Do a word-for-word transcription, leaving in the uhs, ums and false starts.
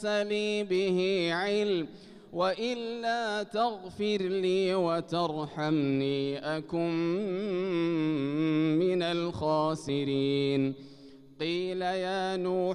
لي به علم وإلا تغفر لي وترحمني أكن من الخاسرين. قيل يا نوح